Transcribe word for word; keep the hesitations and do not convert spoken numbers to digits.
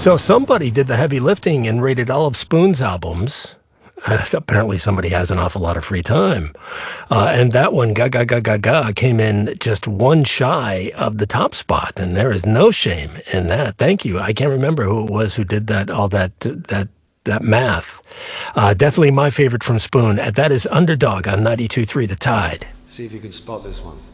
So somebody did the heavy lifting and rated all of Spoon's albums. Uh, apparently somebody has an awful lot of free time. Uh, and that one, Ga Ga Ga Ga Ga, came in just one shy of the top spot. And there is no shame in that. Thank you. I can't remember who it was who did that, all that, that, that math. Uh, definitely my favorite from Spoon. That is Underdog on ninety-two point three The Tide. See if you can spot this one.